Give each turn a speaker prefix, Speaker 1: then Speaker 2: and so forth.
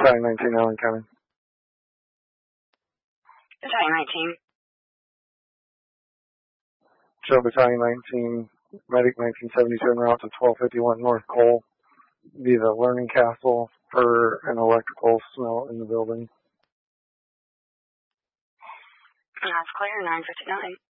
Speaker 1: Battalion 19, Allen County.
Speaker 2: Battalion 19.
Speaker 1: Show Battalion 19, Medic 1972 en route to 1251 North Cole via the Learning Castle for an electrical smell in the building.
Speaker 2: That's clear, 959.